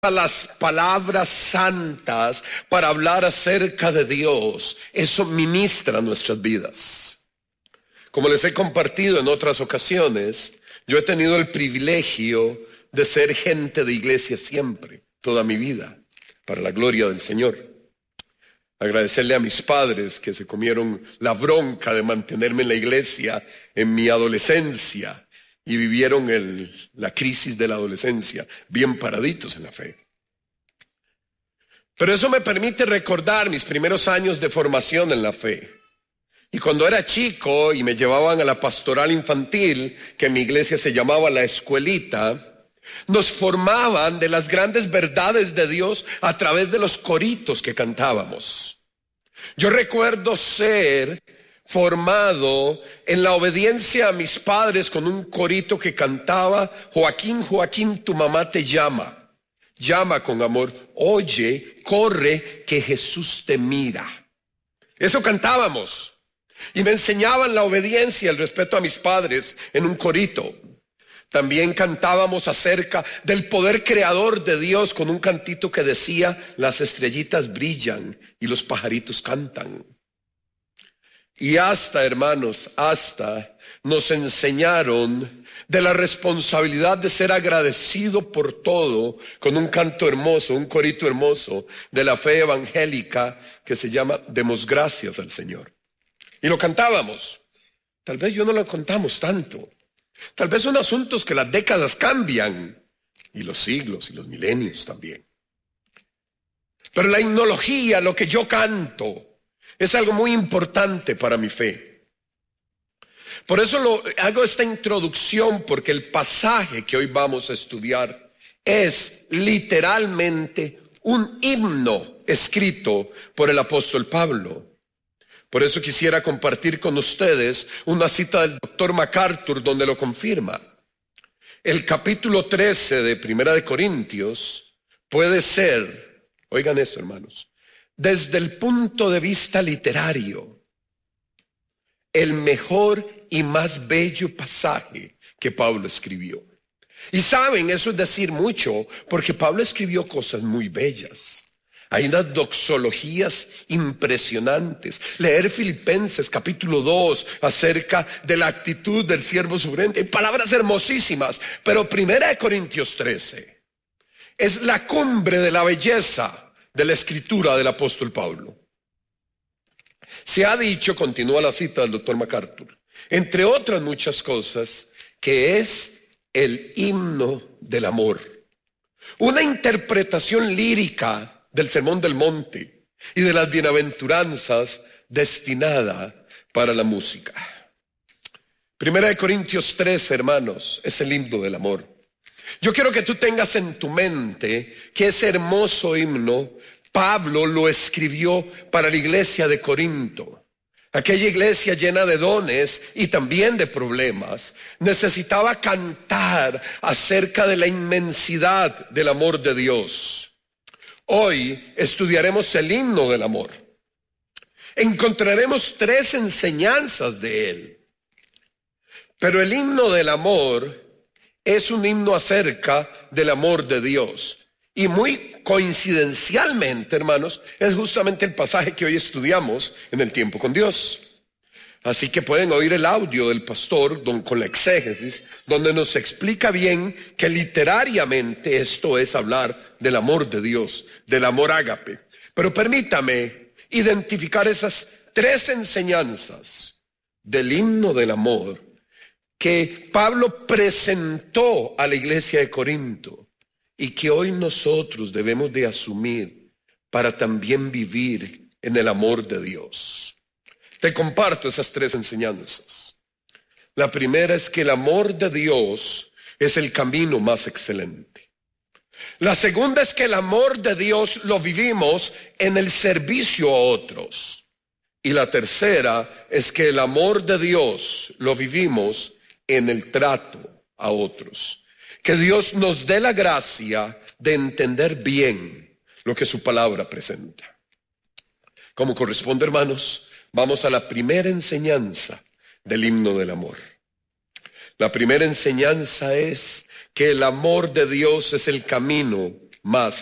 las palabras santas para hablar acerca de Dios, eso ministra nuestras vidas. Como les he compartido en otras ocasiones, yo he tenido el privilegio de ser gente de iglesia siempre, toda mi vida, para la gloria del Señor. Agradecerle a mis padres que se comieron la bronca de mantenerme en la iglesia en mi adolescencia y vivieron la crisis de la adolescencia bien paraditos en la fe. Pero eso me permite recordar mis primeros años de formación en la fe. Y cuando era chico y me llevaban a la pastoral infantil, que en mi iglesia se llamaba la escuelita, nos formaban de las grandes verdades de Dios a través de los coritos que cantábamos. Yo recuerdo ser formado en la obediencia a mis padres con un corito que cantaba: Joaquín, Joaquín, tu mamá te llama, llama con amor, oye, corre, que Jesús te mira. Eso cantábamos. Y me enseñaban la obediencia y el respeto a mis padres en un corito. También cantábamos acerca del poder creador de Dios con un cantito que decía: las estrellitas brillan y los pajaritos cantan. Y hermanos, nos enseñaron de la responsabilidad de ser agradecido por todo con un canto hermoso, un corito hermoso de la fe evangélica que se llama Demos gracias al Señor. Y lo cantábamos. Tal vez yo no lo contamos tanto. Tal vez son asuntos que las décadas cambian y los siglos y los milenios también. Pero la himnología, lo que yo canto, es algo muy importante para mi fe. Por eso hago esta introducción, porque el pasaje que hoy vamos a estudiar es literalmente un himno escrito por el apóstol Pablo. Por eso quisiera compartir con ustedes una cita del Dr. MacArthur donde lo confirma. El capítulo 13 de Primera de Corintios puede ser, oigan esto hermanos, desde el punto de vista literario, el mejor y más bello pasaje que Pablo escribió. Y saben, eso es decir mucho, porque Pablo escribió cosas muy bellas. Hay unas doxologías impresionantes. Leer Filipenses capítulo 2 acerca de la actitud del siervo sufriente. Hay palabras hermosísimas. Pero Primera de Corintios 13 es la cumbre de la belleza de la escritura del apóstol Pablo. Se ha dicho, continúa la cita del Dr. MacArthur, entre otras muchas cosas, que es el himno del amor. Una interpretación lírica del Sermón del Monte y de las bienaventuranzas destinada para la música. Primera de Corintios 13, hermanos, es el himno del amor. Yo quiero que tú tengas en tu mente que ese hermoso himno Pablo lo escribió para la iglesia de Corinto. Aquella iglesia llena de dones y también de problemas necesitaba cantar acerca de la inmensidad del amor de Dios. Hoy estudiaremos el himno del amor. Encontraremos 3 enseñanzas de él. Pero el himno del amor es un himno acerca del amor de Dios. Y muy coincidencialmente, hermanos, es justamente el pasaje que hoy estudiamos en el tiempo con Dios. Así que pueden oír el audio del pastor con la exégesis, donde nos explica bien que literariamente esto es hablar del amor de Dios, del amor ágape. Pero permítame identificar esas 3 enseñanzas del himno del amor que Pablo presentó a la iglesia de Corinto y que hoy nosotros debemos de asumir para también vivir en el amor de Dios. Te comparto esas 3 enseñanzas. La primera es que el amor de Dios es el camino más excelente. La segunda es que el amor de Dios lo vivimos en el servicio a otros. Y la tercera es que el amor de Dios lo vivimos en el trato a otros. Que Dios nos dé la gracia de entender bien lo que su palabra presenta. Como corresponde, hermanos, vamos a la primera enseñanza del himno del amor. La primera enseñanza es que el amor de Dios es el camino Mas